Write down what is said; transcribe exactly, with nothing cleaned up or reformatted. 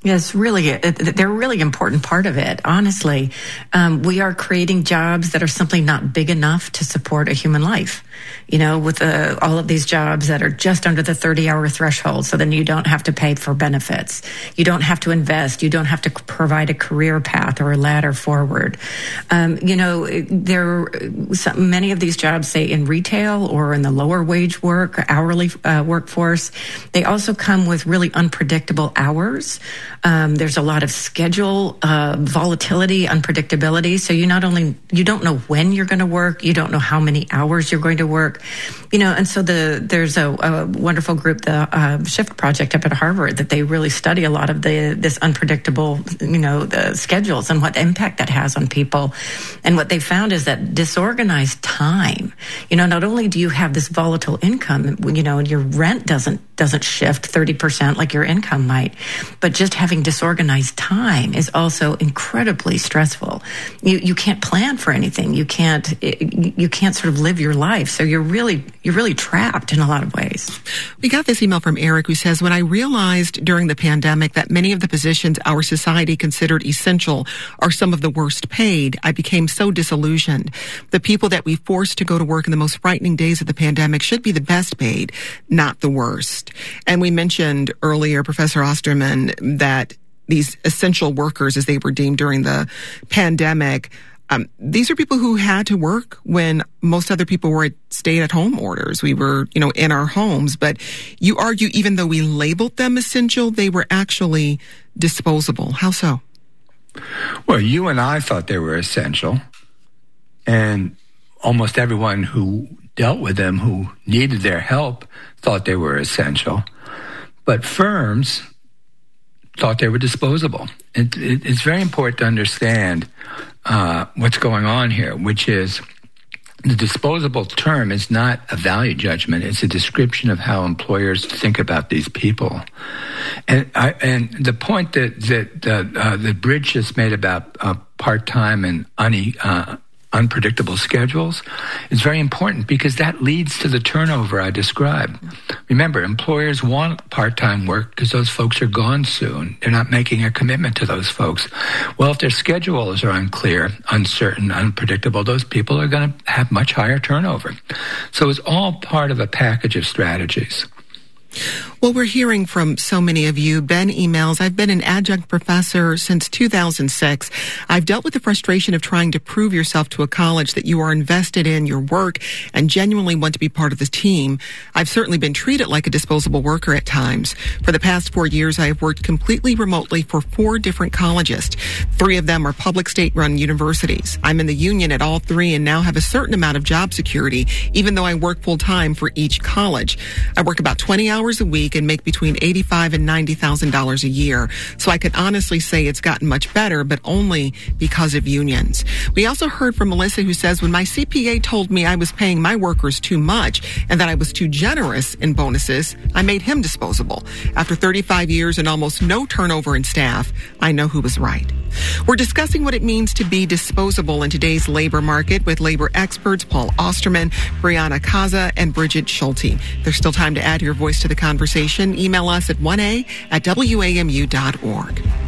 Yes, really, they're a really important part of it. Honestly, um, we are creating jobs that are simply not big enough to support a human life. You know, with uh, all of these jobs that are just under the thirty-hour threshold, so then you don't have to pay for benefits. You don't have to invest. You don't have to provide a career path or a ladder forward. Um, you know, there some, many of these jobs, say in retail or in the lower wage work, hourly uh, workforce, they also come with really unpredictable hours. Um, there's a lot of schedule uh, volatility, unpredictability. So you not only you don't know when you're going to work, you don't know how many hours you're going to work, you know. And so the there's a, a wonderful group, the uh, Shift Project up at Harvard, that they really study a lot of the this unpredictable, you know, the schedules and what impact that has on people. And what they found is that disorganized time. You know, not only do you have this volatile income, you know, and your rent doesn't doesn't shift thirty percent like your income might, but just having disorganized time is also incredibly stressful. You you can't plan for anything. You can't you can't sort of live your life. So you're really you're really trapped in a lot of ways. We got this email from Eric who says, when I realized during the pandemic that many of the positions our society considered essential are some of the worst paid, I became so disillusioned. The people that we forced to go to work in the most frightening days of the pandemic should be the best paid, not the worst. And we mentioned earlier, Professor Osterman, that these essential workers, as they were deemed during the pandemic, um, these are people who had to work when most other people were at stay-at-home orders. We were, you know, in our homes. But you argue even though we labeled them essential, they were actually disposable. How so? Well, you and I thought they were essential. And almost everyone who dealt with them, who needed their help, thought they were essential. But firms thought they were disposable. It, it, it's very important to understand uh, what's going on here, which is the disposable term is not a value judgment. It's a description of how employers think about these people. And I, and the point that that uh, uh, that Bridge just made about uh, part-time and une, uh, unpredictable schedules is very important, because that leads to the turnover I described. Remember, employers want part-time work because those folks are gone soon. They're not making a commitment to those folks. Well, if their schedules are unclear, uncertain, unpredictable, those people are going to have much higher turnover. So it's all part of a package of strategies. Well, we're hearing from so many of you. Ben emails, I've been an adjunct professor since two thousand six. I've dealt with the frustration of trying to prove yourself to a college that you are invested in your work and genuinely want to be part of the team. I've certainly been treated like a disposable worker at times. For the past four years, I have worked completely remotely for four different colleges. Three of them are public state-run universities. I'm in the union at all three and now have a certain amount of job security, even though I work full-time for each college. I work about twenty hours a week and make between eighty-five thousand dollars and ninety thousand dollars a year. So I can honestly say it's gotten much better, but only because of unions. We also heard from Melissa, who says, when my C P A told me I was paying my workers too much and that I was too generous in bonuses, I made him disposable. After thirty-five years and almost no turnover in staff, I know who was right. We're discussing what it means to be disposable in today's labor market with labor experts Paul Osterman, Brianna Kaza, and Bridget Schulte. There's still time to add your voice to the conversation. Email us at one a at W A M U dot org.